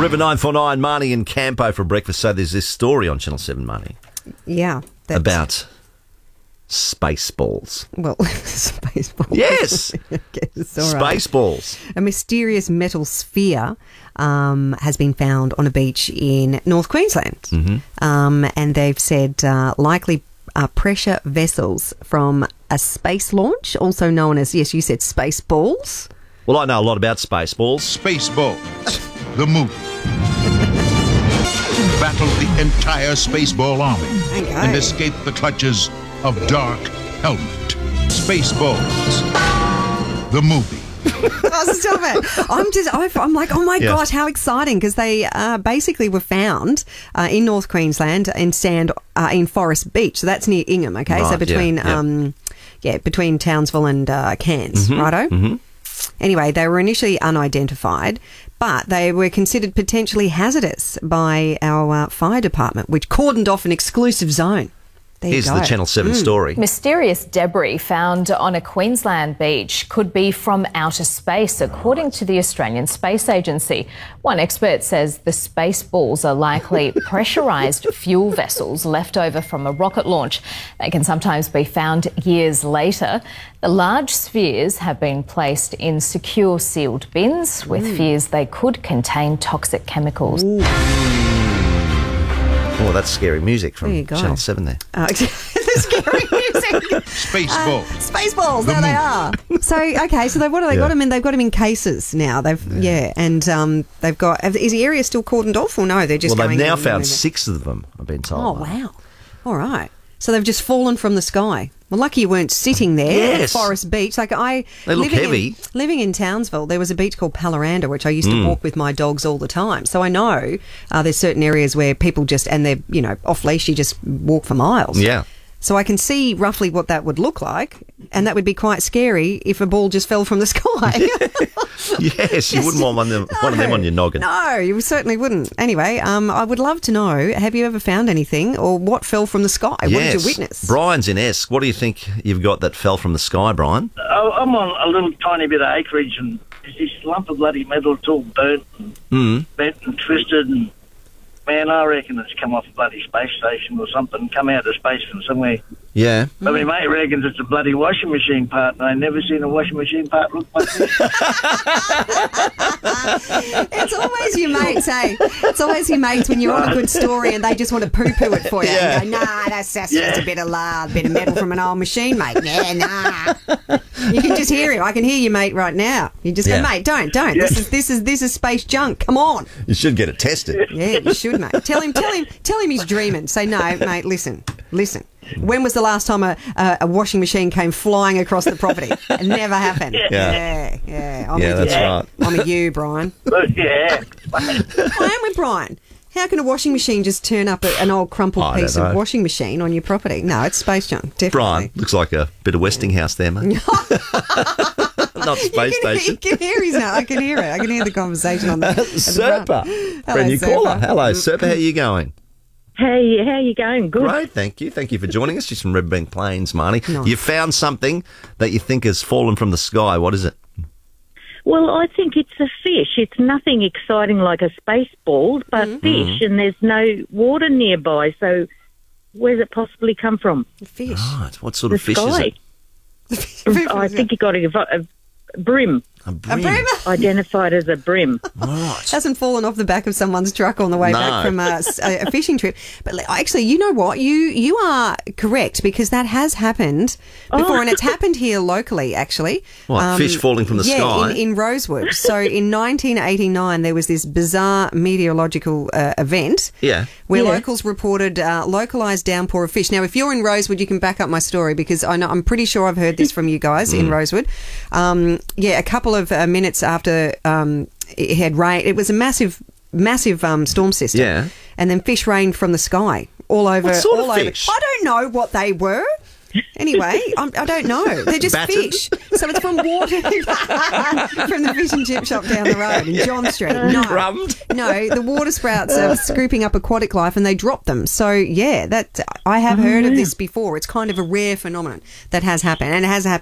River 949, Marnie and Campo for breakfast. So there's this story on Channel 7, Marnie. Yeah. About Spaceballs. Well, Spaceballs. Yes. Yes, all right. Spaceballs. A mysterious metal sphere has been found on a beach in North Queensland. Mm-hmm. And they've said likely pressure vessels from a space launch, also known as, yes, you said Spaceballs. Well, I know a lot about Spaceballs. Spaceballs, the movie. Battled the entire Spaceball army and escaped the clutches of Dark Helmet. Spaceballs, the movie. Oh, stop it. I'm like, oh my gosh, how exciting, because they basically were found in North Queensland in Forest Beach. So that's near Ingham, okay? Right, so between between Townsville and Cairns, righto? Mm-hmm. Anyway, they were initially unidentified, but they were considered potentially hazardous by our fire department, which cordoned off an exclusive zone. Here's the Channel 7 story. Mysterious debris found on a Queensland beach could be from outer space, according to the Australian Space Agency. One expert says the Spaceballs are likely pressurised fuel vessels left over from a rocket launch. They can sometimes be found years later. The large spheres have been placed in secure sealed bins with fears they could contain toxic chemicals. Oh, that's scary music from Channel 7 there. The scary music. Spaceballs. Spaceballs, there they are. So, okay, so what have they got them in? They've got them in cases now. And they've got, is the area still cordoned off or no? They're just they've going now found 6 of them, I've been told. Oh, wow. All right. So they've just fallen from the sky. Well, lucky you weren't sitting there at Forest Beach. Like they look heavy. Living in Townsville, there was a beach called Pallaranda, which I used to walk with my dogs all the time. So I know there's certain areas where people just, and they're, off leash, you just walk for miles. Yeah. So I can see roughly what that would look like, and that would be quite scary if a ball just fell from the sky. Yes, you wouldn't want one of them on your noggin. No, you certainly wouldn't. Anyway, I would love to know, have you ever found anything, or what fell from the sky? Yes. What did you witness? Brian's in Esk. What do you think you've got that fell from the sky, Brian? I'm on a little tiny bit of acreage, and there's this lump of bloody metal. It's all burnt and bent and twisted, and man, I reckon it's come off a bloody space station or something, come out of space from somewhere. Yeah. But my mate reckons it's a bloody washing machine part, and I've never seen a washing machine part look like this. It's always your mates, eh? It's always your mates when you're on a good story and they just want to poo-poo it for you. Yeah. And go, nah, that's just a bit of metal from an old machine, mate. Yeah, nah. You can just hear him. I can hear you, mate, right now. You just go, mate, don't. Yeah. This is space junk. Come on. You should get it tested. Yeah, you should, mate. Tell him he's dreaming. Say, no, mate, listen. When was the last time a washing machine came flying across the property? It never happened. Yeah. I'm with that's you. right. I'm with you, Brian. Yeah. I am with Brian. How can a washing machine just turn up an old crumpled piece of washing machine on your property? No, it's space junk, definitely. Brian, looks like a bit of Westinghouse there, mate. Not space station. You can hear I can hear it. I can hear the conversation on the Serpa. Brand new caller. Hello, Serpa. How are you going? Hey, how you going? Good. Great, thank you. Thank you for joining us. She's from Redbank Plains, Marnie. Nice. You found something that you think has fallen from the sky. What is it? Well, I think it's a fish. It's nothing exciting like a space ball, but fish, and there's no water nearby. So where's it possibly come from? The fish. Right. What sort of fish is it? I think you got a brim. A brim. Identified as a brim. Right. Hasn't fallen off the back of someone's truck on the way back from a fishing trip. But actually, you know what? You are correct, because that has happened before, and it's happened here locally, actually. What, fish falling from the sky? Yeah, in Rosewood. So in 1989, there was this bizarre meteorological event where locals reported localised downpour of fish. Now, if you're in Rosewood, you can back up my story, because I'm pretty sure I've heard this from you guys in Rosewood. A couple of minutes after it had rained, it was a massive storm system. Yeah. And then fish rained from the sky all over. What sort of fish? I don't know what they were. Anyway, I don't know. They're just fish. So it's from water from the fish and chip shop down the road in John Street. No, the water sprouts are scooping up aquatic life, and they drop them. So I have heard of this before. It's kind of a rare phenomenon that has happened, and it has happened